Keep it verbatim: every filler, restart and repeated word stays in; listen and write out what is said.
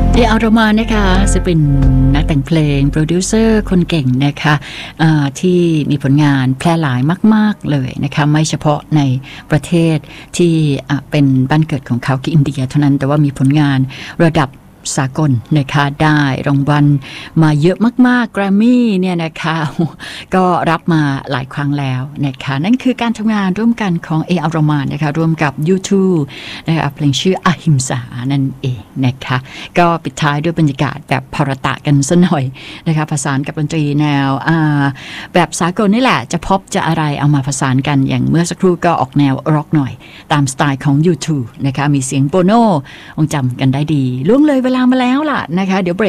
เออาร์ รอห์มานนะคะจะเป็นนักแต่งเพลงโปรดิวเซอร์คนเก่งนะคะที่มีผลงานแพร่หลายมากๆเลยนะคะไม่เฉพาะในประเทศที่เป็นบ้านเกิดของเขาคืออินเดียเท่านั้นแต่ว่ามีผลงานระดับสากลนะคะได้รางวัลมาเยอะมากๆแกรมมี่เนี่ยนะคะก็รับมาหลายครั้งแล้วนะคะนั่นคือการทำงานร่วมกันของเออาร์ รอห์มานนะคะร่วมกับ ยู ทู นะคะเพลงชื่ออหิมสานั่นเองนะคะก็ปิดท้ายด้วยบรรยากาศแบบภารตะกันซะหน่อยนะคะผสานกับดนตรีแนวแบบสากลนี่แหละจะพอปจะอะไรเอามาผสานกันอย่างเมื่อสักครู่ก็ออกแนวร็อกหน่อยตามสไตล์ของ ยู ทู นะคะมีเสียงโบโน่คงจำกันได้ดีล่วงเลยเวลามาแล้วล่ะนะคะเดี๋ยวเบรก